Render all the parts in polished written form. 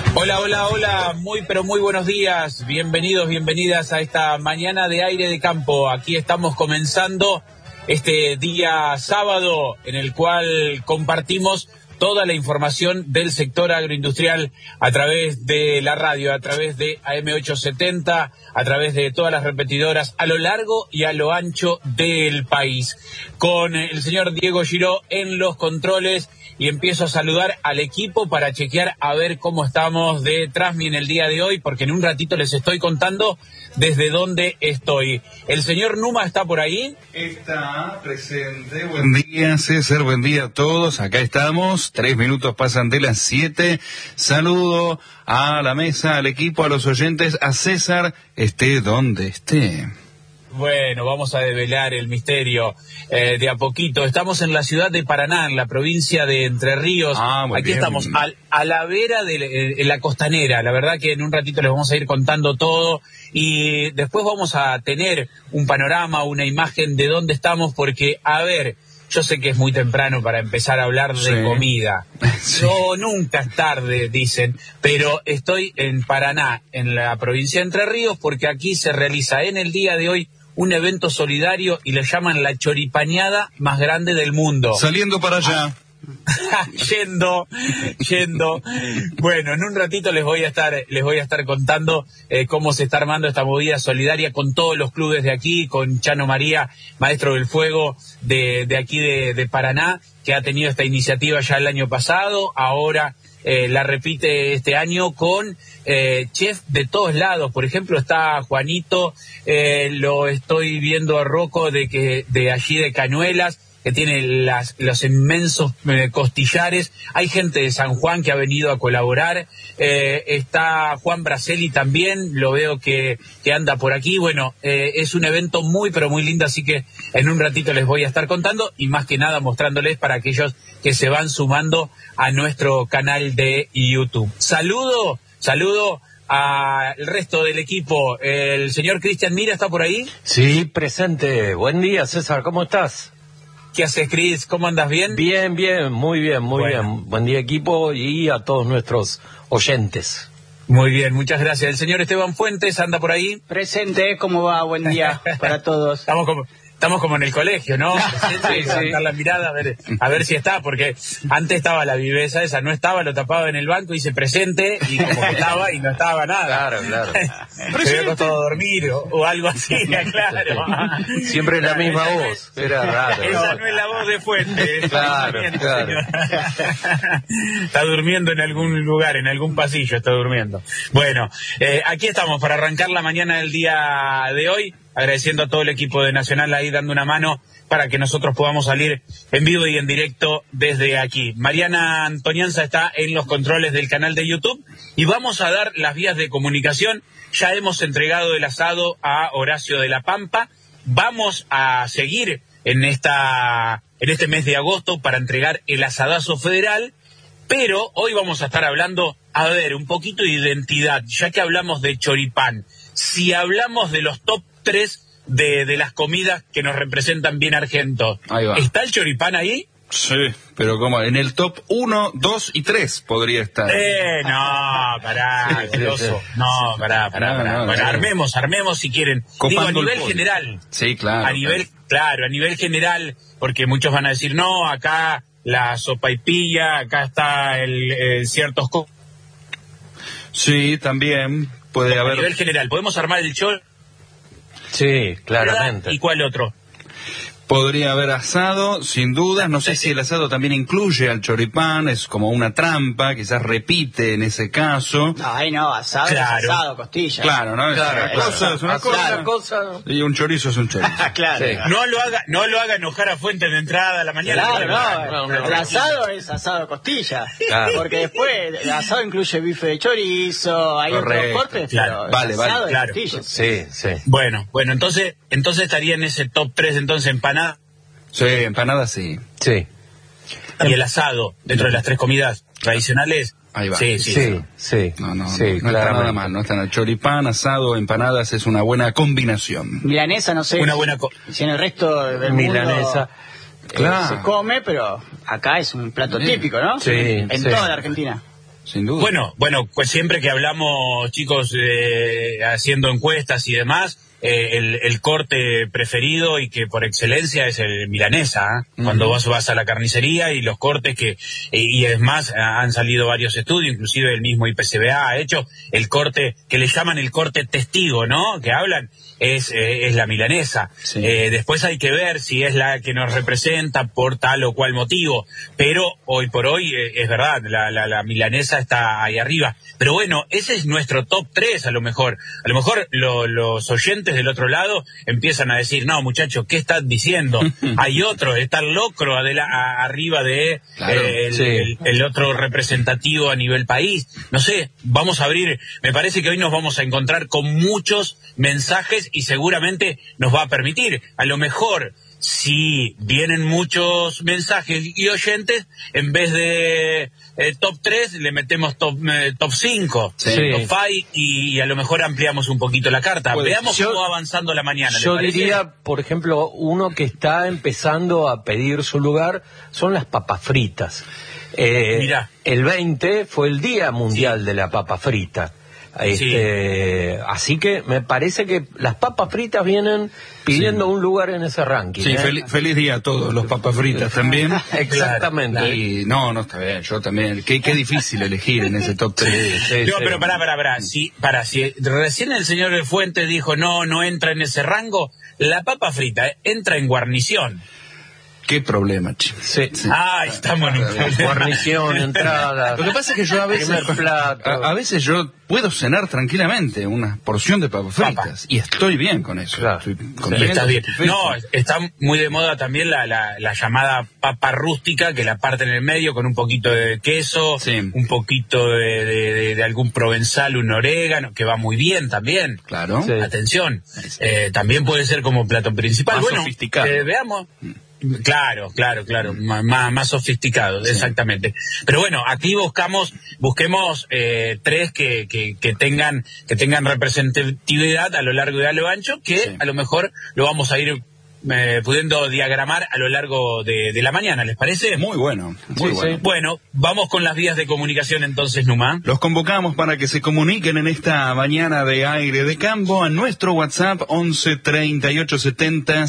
Hola, hola, hola, muy pero muy buenos días, bienvenidos, bienvenidas a esta mañana de aire de campo. Aquí estamos comenzando este día sábado en el cual compartimos toda la información del sector agroindustrial a través de la radio, a través de AM870, a través de todas las repetidoras a lo largo y a lo ancho del país. Con el señor Diego Giró en los controles y empiezo a saludar al equipo para chequear a ver cómo estamos de Trasmi en el día de hoy, porque en un ratito les estoy contando desde dónde estoy. ¿El señor Numa está por ahí? Está presente. Buen día, César, buen día a todos. Acá estamos, 3 minutos pasan de las 7. Saludo a la mesa, al equipo, a los oyentes, a César, esté donde esté. Bueno, vamos a develar el misterio de a poquito. Estamos en la ciudad de Paraná, en la provincia de Entre Ríos. Aquí bien. Estamos a la vera de la costanera. La verdad que en un ratito les vamos a ir contando todo y después vamos a tener un panorama, una imagen de dónde estamos, porque, a ver, yo sé que es muy temprano para empezar a hablar de comida. Sí. No, nunca es tarde, dicen, pero estoy en Paraná, en la provincia de Entre Ríos, porque aquí se realiza en el día de hoy un evento solidario y le llaman la choripaneada más grande del mundo. Saliendo para allá. Yendo. Bueno, en un ratito les voy a estar contando cómo se está armando esta movida solidaria con todos los clubes de aquí, con Chano María, maestro del fuego de aquí de Paraná, que ha tenido esta iniciativa ya el año pasado, ahora la repite este año con chef de todos lados. Por ejemplo, está Juanito, lo estoy viendo a Rocco de allí de Cañuelas, que tiene los inmensos costillares. Hay gente de San Juan que ha venido a colaborar. Está Juan Braceli también, lo veo que anda por aquí. Bueno, es un evento muy pero muy lindo, así que en un ratito les voy a estar contando y más que nada mostrándoles para aquellos que se van sumando a nuestro canal de YouTube. Saludo al resto del equipo. El señor Cristian Mira, ¿está por ahí? Sí, presente. Buen día, César, ¿cómo estás? ¿Qué haces, Cris? ¿Cómo andas? ¿Bien? Bien, muy bien. Buen día, equipo, y a todos nuestros oyentes. Muy bien, muchas gracias. El señor Esteban Fuentes, ¿anda por ahí? Presente, ¿cómo va? Buen día para todos. Estamos como en el colegio, ¿no? Sí. Levantar la mirada a ver si está, porque antes estaba la viveza esa, no estaba, lo tapaba en el banco, dice presente, y como que estaba y no estaba nada. Claro. Se había costado dormir o algo así, claro. Siempre la misma voz, era raro. Esa no es la voz de Fuentes. Claro. Está durmiendo en algún lugar, en algún pasillo está durmiendo. Bueno, aquí estamos para arrancar la mañana del día de hoy, agradeciendo a todo el equipo de Nacional ahí dando una mano para que nosotros podamos salir en vivo y en directo desde aquí. Mariana Antonianza está en los controles del canal de YouTube y vamos a dar las vías de comunicación. Ya hemos entregado el asado a Horacio de la Pampa. Vamos a seguir en este mes de agosto para entregar el asadazo federal, pero hoy vamos a estar hablando, un poquito de identidad, ya que hablamos de choripán. Si hablamos de los top 3 de las comidas que nos representan bien argentos, ¿está el choripán ahí? Sí, pero como en el top 1, 2 y 3 podría estar. No, pará, celoso. No, pará. Bueno, armemos si quieren. Digo, a nivel general. Sí, claro. A nivel general, porque muchos van a decir, no, acá la sopaipilla, acá está el ciertos... Sí, también puede haber... A nivel general, ¿podemos armar el chor? Sí, claramente. ¿Y cuál otro? Podría haber asado, sin dudas. No sé si el asado también incluye al choripán, es como una trampa, quizás repite en ese caso. No, asado es asado, costilla. Claro, ¿no? Claro. Cosa es una cosa. Y un chorizo es un chorizo. Claro. Sí. No lo haga enojar a Fuentes de entrada a la mañana. Claro, el asado es asado costilla. Claro. Porque después el asado incluye bife de chorizo, hay otros cortes, pero asado es costilla. Sí. Bueno, entonces estaría en ese top 3, entonces empanada. Sí, empanada sí. Sí. Y el asado, dentro de las 3 comidas tradicionales. Ahí va. Sí. No está nada mal, no está nada. Choripán, asado, empanadas es una buena combinación. Milanesa, no sé. Si en el resto del milanesa, mundo se come, pero acá es un plato típico, ¿no? Sí. En toda la Argentina. sin duda. Bueno, pues siempre que hablamos, chicos, haciendo encuestas y demás, el corte preferido y que por excelencia es el milanesa, cuando vos vas a la carnicería, y los cortes y es más, han salido varios estudios, inclusive el mismo IPCBA ha hecho el corte que le llaman el corte testigo, ¿no? Que hablan, es la milanesa. Sí. Después hay que ver si es la que nos representa por tal o cual motivo, pero hoy por hoy es verdad, la milanesa está ahí arriba. Pero bueno, ese es nuestro top 3 a lo mejor los oyentes del otro lado empiezan a decir, no, muchachos, ¿qué estás diciendo? Hay otro, está el locro arriba de el otro representativo a nivel país. No sé, vamos a abrir, me parece que hoy nos vamos a encontrar con muchos mensajes y seguramente nos va a permitir, a lo mejor, si vienen muchos mensajes y oyentes, en vez de top 3 le metemos top 5, top 5 y a lo mejor ampliamos un poquito la carta. Pues, veamos cómo va avanzando la mañana. Yo diría, por ejemplo, uno que está empezando a pedir su lugar son las papas fritas. Mirá. El 20 fue el Día Mundial de la Papa Frita. Así que me parece que las papas fritas vienen pidiendo un lugar en ese ranking. Sí, feliz día a todos los papas fritas también. Exactamente. Y no está bien, yo también. Qué difícil elegir en ese top 3. No, pero pará. Si recién el señor de Fuentes dijo no entra en ese rango, la papa frita entra en guarnición. Qué problema, chico. Sí. Estamos en guarnición, entrada. Lo que pasa es que yo a veces yo puedo cenar tranquilamente una porción de papas fritas y estoy bien con eso. Claro. Estoy contento, está bien. No, está muy de moda también la llamada papa rústica, que la parten en el medio con un poquito de queso, un poquito de algún provenzal, un orégano, que va muy bien también. Claro. Sí. Atención. También puede ser como plato principal. Más sofisticado. Veamos. Claro, más sofisticados, exactamente. Pero bueno, aquí busquemos 3 que tengan representatividad a lo largo y a lo ancho, que a lo mejor lo vamos a ir pudiendo diagramar a lo largo de la mañana, ¿les parece? Muy bueno. Bueno, vamos con las vías de comunicación entonces, Numa. Los convocamos para que se comuniquen en esta mañana de aire de campo a nuestro WhatsApp 11 38 70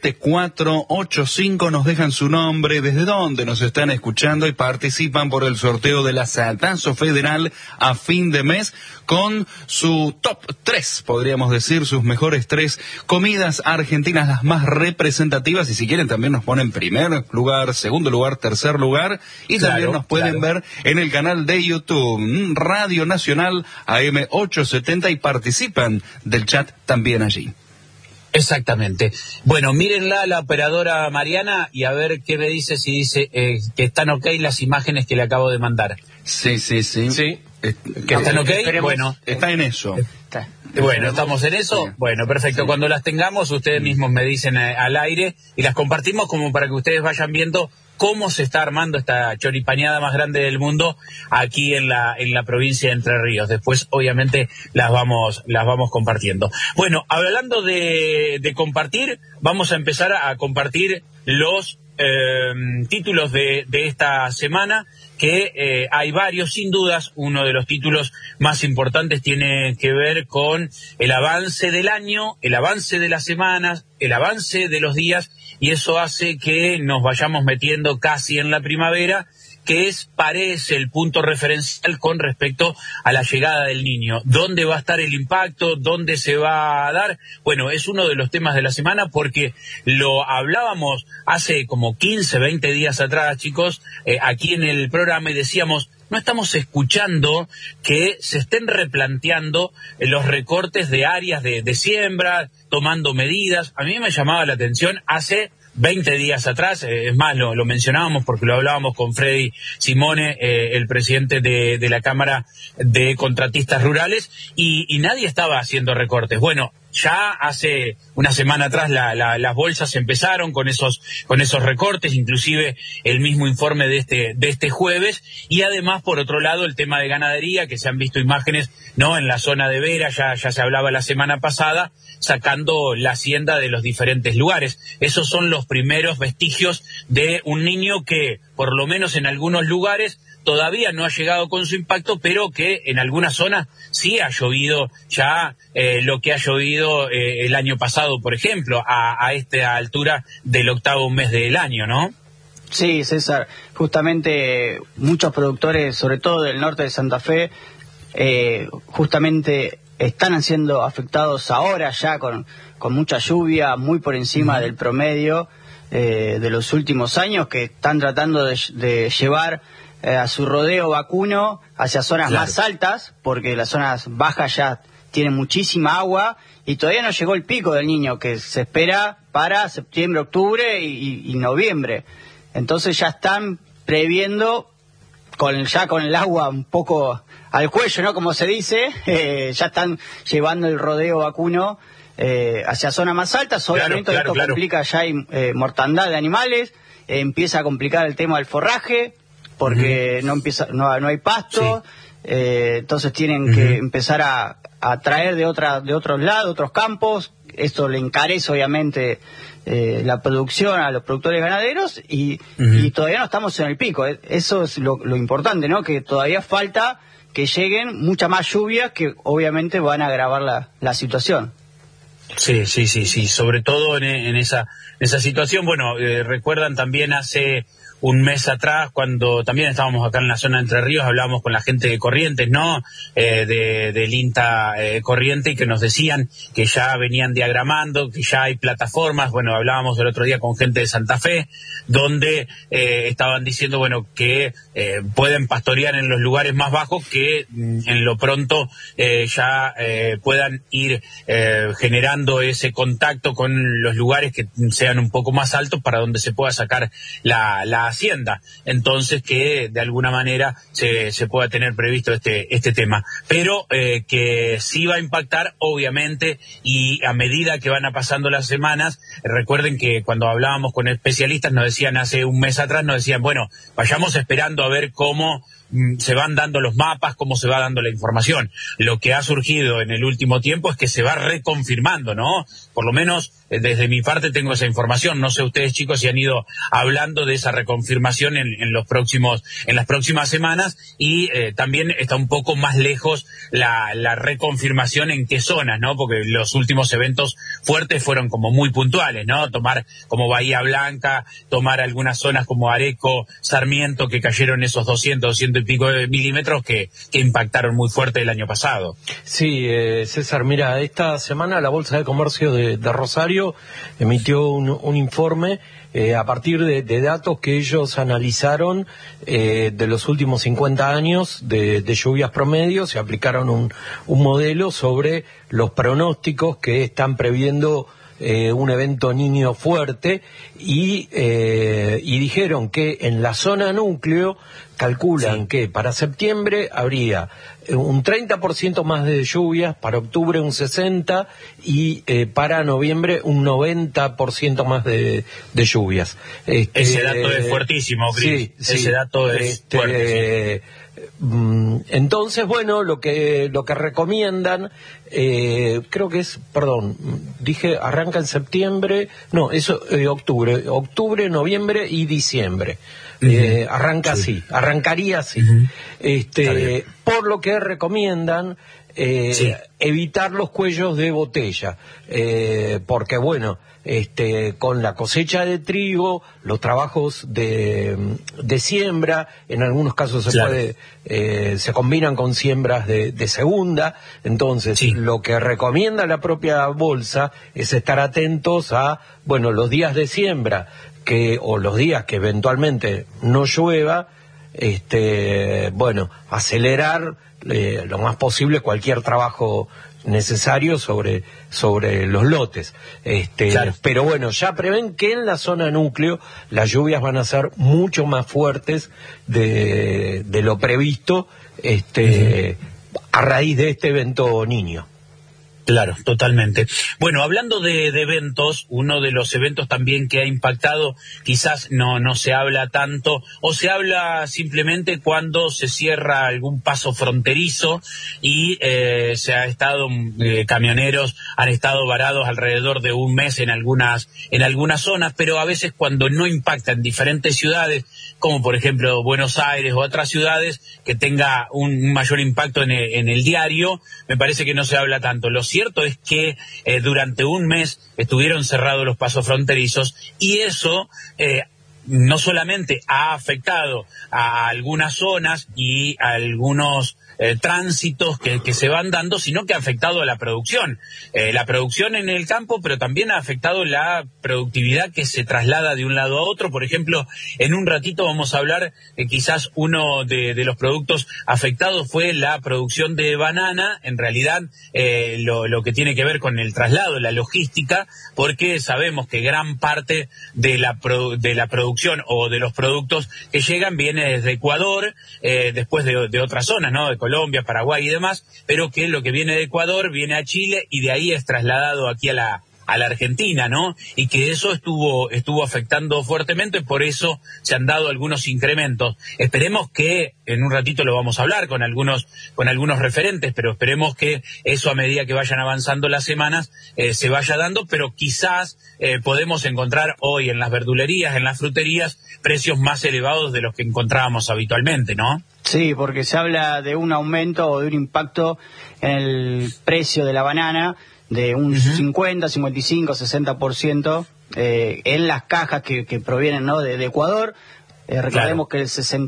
7485. Nos dejan su nombre, desde dónde nos están escuchando y participan por el sorteo de la Satazo Federal a fin de mes con su top 3, podríamos decir, sus mejores 3 comidas argentinas, las más representativas, y si quieren también nos ponen primer lugar, segundo lugar, tercer lugar, y también nos pueden ver en el canal de YouTube Radio Nacional AM 870 y participan del chat también allí. Exactamente. Bueno, mírenla la operadora Mariana y a ver qué me dice, si dice que están ok las imágenes que le acabo de mandar. Sí. ¿Que están ok? Bueno, está en eso. Bueno, ¿estamos en eso? Sí. Bueno, perfecto. Sí. Cuando las tengamos, ustedes mismos me dicen al aire y las compartimos como para que ustedes vayan viendo cómo se está armando esta choripaneada más grande del mundo aquí en la provincia de Entre Ríos. Después, obviamente, las vamos compartiendo. Bueno, hablando de compartir, vamos a empezar a compartir los títulos de esta semana, que hay varios, sin dudas. Uno de los títulos más importantes tiene que ver con el avance del año, el avance de las semanas, el avance de los días, y eso hace que nos vayamos metiendo casi en la primavera, que parece el punto referencial con respecto a la llegada del niño. ¿Dónde va a estar el impacto? ¿Dónde se va a dar? Bueno, es uno de los temas de la semana porque lo hablábamos hace como 15, 20 días atrás, chicos, aquí en el programa, y decíamos, no estamos escuchando que se estén replanteando los recortes de áreas de siembra, tomando medidas. A mí me llamaba la atención hace 20 días atrás, es más, lo mencionábamos porque lo hablábamos con Freddy Simone, el presidente de la Cámara de Contratistas Rurales, y nadie estaba haciendo recortes. Bueno, ya hace una semana atrás las bolsas empezaron con esos recortes, inclusive el mismo informe de este jueves, y además, por otro lado, el tema de ganadería, que se han visto imágenes, ¿no?, en la zona de Vera, ya se hablaba la semana pasada, sacando la hacienda de los diferentes lugares. Esos son los primeros vestigios de un niño que, por lo menos en algunos lugares, todavía no ha llegado con su impacto, pero que en algunas zonas sí ha llovido ya lo que ha llovido el año pasado, por ejemplo, a esta altura del octavo mes del año, ¿no? Sí, César, justamente muchos productores, sobre todo del norte de Santa Fe, justamente están siendo afectados ahora ya con mucha lluvia, muy por encima del promedio de los últimos años, que están tratando de llevar a su rodeo vacuno hacia zonas más altas, porque las zonas bajas ya tienen muchísima agua y todavía no llegó el pico del Niño, que se espera para septiembre, octubre y noviembre. Entonces ya están previendo con el agua un poco al cuello, ¿no? Como se dice, ya están llevando el rodeo vacuno hacia zonas más altas. Obviamente esto complica, ya hay mortandad de animales, empieza a complicar el tema del forraje, porque no hay pasto, entonces tienen que empezar a traer de otros lados, otros campos. Esto le encarece obviamente la producción a los productores ganaderos y todavía no estamos en el pico. Eso es lo importante, ¿no? Que todavía falta que lleguen muchas más lluvias que obviamente van a agravar la situación. Sí, sobre todo en esa situación. Bueno, recuerdan también hace un mes atrás, cuando también estábamos acá en la zona de Entre Ríos, hablábamos con la gente de Corrientes, ¿no? Del INTA Corriente, y que nos decían que ya venían diagramando, que ya hay plataformas. Bueno, hablábamos el otro día con gente de Santa Fe, donde estaban diciendo, bueno, que pueden pastorear en los lugares más bajos, que en lo pronto ya puedan ir generando ese contacto con los lugares que sean un poco más altos, para donde se pueda sacar la hacienda. Entonces, que de alguna manera se pueda tener previsto este tema, pero que sí va a impactar, obviamente, y a medida que van pasando las semanas. Recuerden que cuando hablábamos con especialistas nos decían, hace un mes atrás nos decían, bueno, vayamos esperando a ver cómo se van dando los mapas, cómo se va dando la información. Lo que ha surgido en el último tiempo es que se va reconfirmando, ¿no? Por lo menos desde mi parte tengo esa información. No sé ustedes, chicos, si han ido hablando de esa reconfirmación en las próximas semanas, y también está un poco más lejos la reconfirmación en qué zonas, ¿no? Porque los últimos eventos fuertes fueron como muy puntuales, ¿no? Tomar como Bahía Blanca, tomar algunas zonas como Areco, Sarmiento, que cayeron esos 200 y pico de milímetros que impactaron muy fuerte el año pasado. Sí, César, mira, esta semana la Bolsa de Comercio de Rosario emitió un informe a partir de datos que ellos analizaron de los últimos 50 años de lluvias promedio. Se aplicaron un modelo sobre los pronósticos que están previendo un evento Niño fuerte, y dijeron que en la zona núcleo calculan que para septiembre habría un 30% más de lluvias, para octubre un 60% y para noviembre un 90% más de lluvias. Ese dato es fuertísimo, Cris. Sí, ese dato es fuerte. Entonces, bueno, lo que recomiendan, creo que es, dije arranca en septiembre, no, eso octubre, noviembre y diciembre. Arrancaría así. Por lo que recomiendan evitar los cuellos de botella, porque bueno, con la cosecha de trigo, los trabajos de siembra, en algunos casos se combinan con siembras de segunda. Entonces, lo que recomienda la propia bolsa es estar atentos a, bueno, los días de siembra, o los días que eventualmente no llueva, acelerar lo más posible cualquier trabajo necesario sobre los lotes. Pero bueno, ya prevén que en la zona núcleo las lluvias van a ser mucho más fuertes de lo previsto a raíz de este evento Niño. Claro, totalmente. Bueno, hablando de eventos, uno de los eventos también que ha impactado, quizás no se habla tanto, o se habla simplemente cuando se cierra algún paso fronterizo y camioneros han estado varados alrededor de un mes en algunas zonas, pero a veces cuando no impacta en diferentes ciudades, como por ejemplo Buenos Aires o otras ciudades, que tenga un mayor impacto en el diario, me parece que no se habla tanto. Lo cierto es que durante un mes estuvieron cerrados los pasos fronterizos y eso no solamente ha afectado a algunas zonas y a algunos tránsitos que se van dando, sino que ha afectado a la producción en el campo, pero también ha afectado la productividad que se traslada de un lado a otro. Por ejemplo, en un ratito vamos a hablar, quizás uno de los productos afectados fue la producción de banana, en realidad lo que tiene que ver con el traslado, la logística, porque sabemos que gran parte de la producción o de los productos que llegan viene desde Ecuador, después de otras zonas, ¿no? De Colombia, Paraguay y demás, pero que lo que viene de Ecuador viene a Chile y de ahí es trasladado aquí a la Argentina, ¿no? Y que eso estuvo afectando fuertemente, por eso se han dado algunos incrementos. Esperemos que, en un ratito lo vamos a hablar con algunos referentes, pero esperemos que eso a medida que vayan avanzando las semanas se vaya dando, pero quizás podemos encontrar hoy en las verdulerías, en las fruterías, precios más elevados de los que encontrábamos habitualmente, ¿no? Sí, porque se habla de un aumento o de un impacto en el precio de la banana de un 50, 55, 60% en las cajas que provienen, ¿no? de Ecuador. Recordemos que el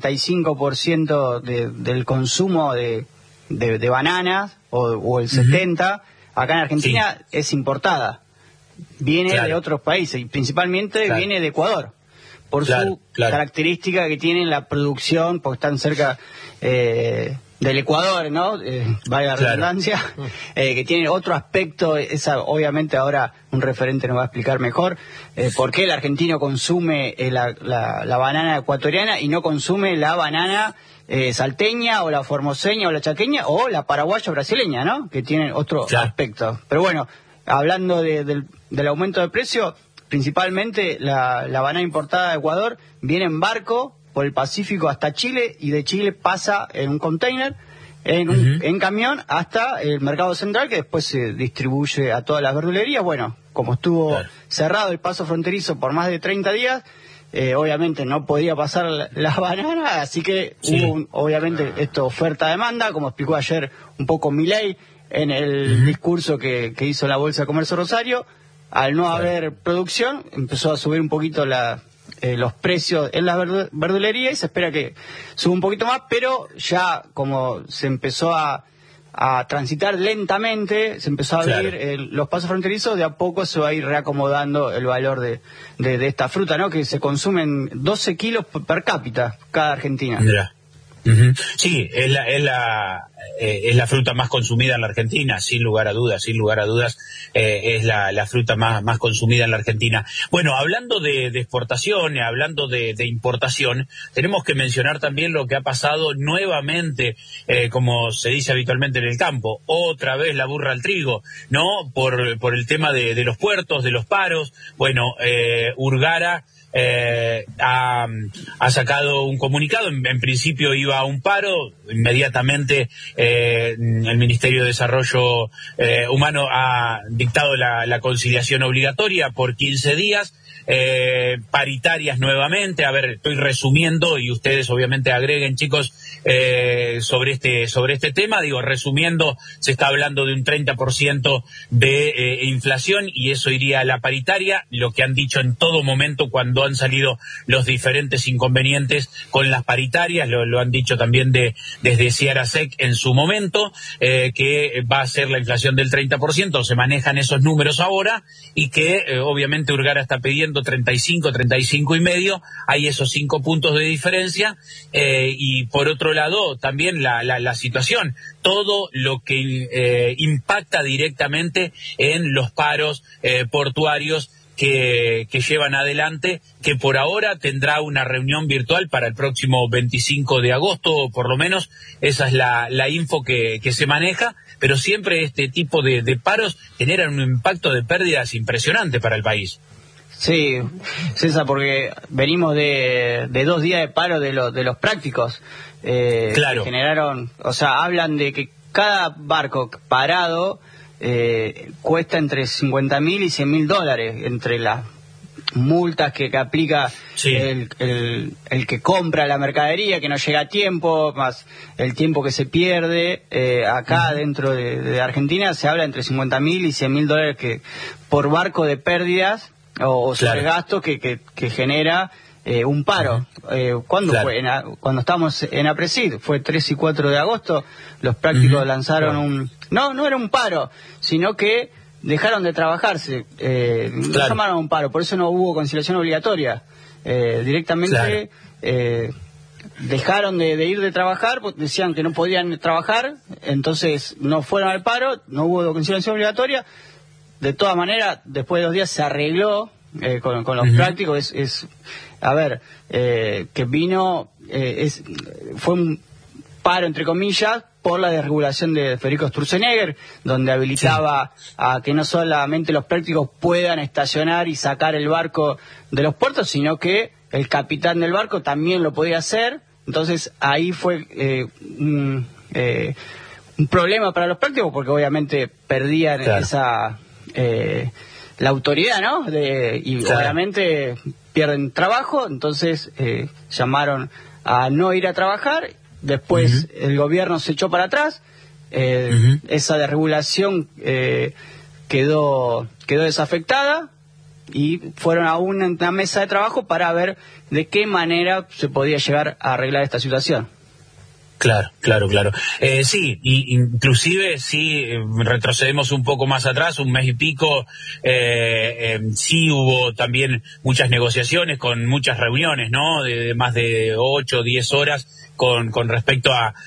65% del consumo de bananas o el 70% acá en Argentina es importada. Viene de otros países y principalmente viene de Ecuador. Por su característica que tiene la producción, porque están cerca del Ecuador, ¿no? Vaya la redundancia, que tiene otro aspecto. Obviamente ahora un referente nos va a explicar mejor por qué el argentino consume la banana ecuatoriana y no consume la banana salteña o la formoseña o la chaqueña o la paraguaya o brasileña, ¿no? Que tienen otro aspecto. Pero bueno, hablando del aumento de precio, principalmente la banana importada de Ecuador viene en barco por el Pacífico hasta Chile y de Chile pasa en un container, en camión hasta el mercado central, que después se distribuye a todas las verdulerías. Bueno, como estuvo cerrado el paso fronterizo por más de 30 días, obviamente no podía pasar la banana, así que hubo obviamente oferta-demanda, como explicó ayer un poco Milei en el discurso que hizo la Bolsa de Comercio Rosario. Al no haber producción, empezó a subir un poquito los precios en las verdulerías y se espera que suba un poquito más, pero ya como se empezó a transitar lentamente, se empezó a abrir los pasos fronterizos, de a poco se va a ir reacomodando el valor de esta fruta, ¿no? Que se consumen 12 kilos per cápita cada argentina. Sí, es la fruta más consumida en la Argentina, sin lugar a dudas, es la fruta más consumida en la Argentina. Bueno, hablando de exportación, hablando de importación, tenemos que mencionar también lo que ha pasado nuevamente, como se dice habitualmente en el campo, otra vez la burra al trigo, ¿no? Por el tema de los puertos, de los paros. Bueno, Urgara ha sacado un comunicado. En principio iba a un paro, inmediatamente el Ministerio de Desarrollo Humano ha dictado la conciliación obligatoria por 15 días, paritarias nuevamente. A ver, estoy resumiendo y ustedes obviamente agreguen, chicos, sobre este tema. Digo, resumiendo, se está hablando de un 30% de inflación y eso iría a la paritaria, lo que han dicho en todo momento cuando han salido los diferentes inconvenientes con las paritarias, lo han dicho también desde Ciara Sec en su momento, que va a ser la inflación del 30%, se manejan esos números ahora, y que obviamente Urgara está pidiendo 35 y medio, hay esos 5 puntos de diferencia, y por otro lado también la situación, todo lo que impacta directamente en los paros portuarios que llevan adelante, que por ahora tendrá una reunión virtual para el próximo 25 de agosto, por lo menos esa es la info que se maneja, pero siempre este tipo de paros generan un impacto de pérdidas impresionante para el país. Sí, César, porque venimos de 2 días de paro de los prácticos. Claro. Que generaron, o sea, hablan de que cada barco parado cuesta entre $50.000 y $100.000, entre las multas que aplica el que compra la mercadería, que no llega a tiempo, más el tiempo que se pierde. Acá dentro de Argentina se habla entre $50.000 y $100.000 que por barco de pérdidas o sobregasto que genera un paro. ¿Cuándo fue? Cuando estábamos en APRESID, fue 3 y 4 de agosto, los prácticos lanzaron no era un paro, sino que dejaron de trabajarse, no llamaron a un paro, por eso no hubo conciliación obligatoria, directamente dejaron de ir de trabajar, decían que no podían trabajar, entonces no fueron al paro, no hubo conciliación obligatoria. De todas maneras, después de 2 días se arregló con los prácticos, que vino, fue un paro entre comillas por la desregulación de Federico Sturzenegger, donde habilitaba a que no solamente los prácticos puedan estacionar y sacar el barco de los puertos, sino que el capitán del barco también lo podía hacer. Entonces ahí fue un problema para los prácticos, porque obviamente perdían la autoridad, ¿no? Obviamente pierden trabajo, entonces llamaron a no ir a trabajar. Después el gobierno se echó para atrás, esa desregulación quedó desafectada y fueron a una mesa de trabajo para ver de qué manera se podía llegar a arreglar esta situación. Claro. Sí, inclusive si retrocedemos un poco más atrás, un mes y pico, sí hubo también muchas negociaciones con muchas reuniones, ¿no? De más de 8 o 10 horas con respecto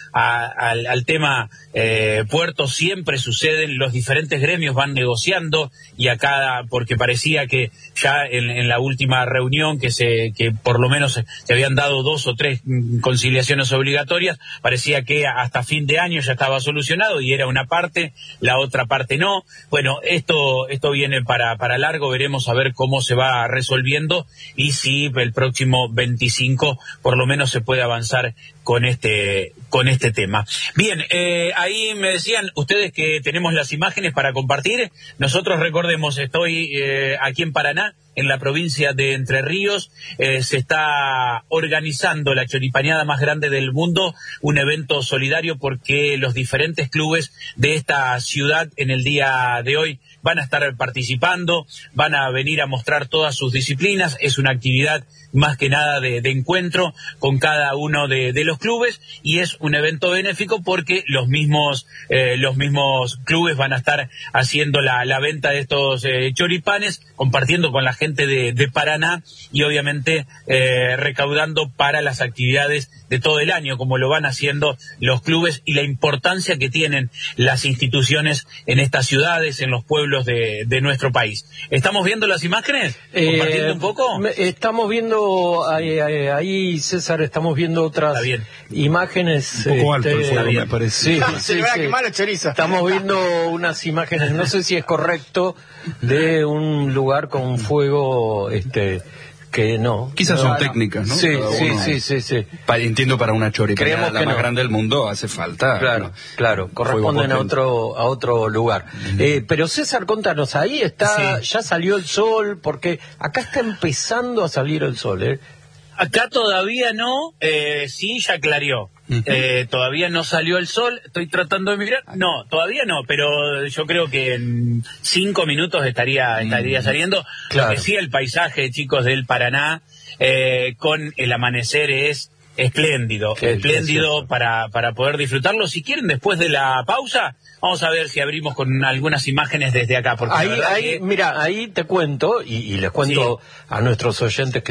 al tema puertos. Siempre suceden, los diferentes gremios van negociando y acá, porque parecía que ya en la última reunión que por lo menos se habían dado 2 o 3 conciliaciones obligatorias, parecía que hasta fin de año ya estaba solucionado y era una parte, la otra parte no. Bueno, esto viene para largo, veremos a ver cómo se va resolviendo y si el próximo 25 por lo menos se puede avanzar con este tema. Bien, ahí me decían ustedes que tenemos las imágenes para compartir. Nosotros, recordemos, estoy aquí en Paraná, en la provincia de Entre Ríos. Se está organizando la choripaneada más grande del mundo, un evento solidario porque los diferentes clubes de esta ciudad en el día de hoy van a estar participando, van a venir a mostrar todas sus disciplinas. Es una actividad más que nada de encuentro con cada uno de los clubes y es un evento benéfico porque los mismos clubes van a estar haciendo la venta de estos choripanes, compartiendo con la gente de Paraná y obviamente recaudando para las actividades de todo el año, como lo van haciendo los clubes y la importancia que tienen las instituciones en estas ciudades, en los pueblos de nuestro país. ¿Estamos viendo las imágenes? ¿Compartiendo un poco? Estamos viendo ahí, César, estamos viendo otras imágenes. Un poco alto el fuego, me parece. Sí. Estamos viendo unas imágenes, no sé si es correcto, de un lugar con fuego, que no. Quizás son técnicas, ¿no? Sí. Entiendo, para una choripaneada la más no. grande del mundo hace falta. Claro, corresponden a otro lugar. Pero César, contanos, ahí está, ya salió el sol, porque acá está empezando a salir el sol, ¿eh? Acá todavía no, sí, ya clareó. Todavía no salió el sol, estoy tratando de mirar. No, todavía no, pero yo creo que en 5 minutos estaría saliendo. Claro. Lo que sí, el paisaje, chicos, del Paraná, con el amanecer es espléndido para poder disfrutarlo. Si quieren, después de la pausa, vamos a ver si abrimos con algunas imágenes desde acá. Porque mira, ahí te cuento, y les cuento a nuestros oyentes que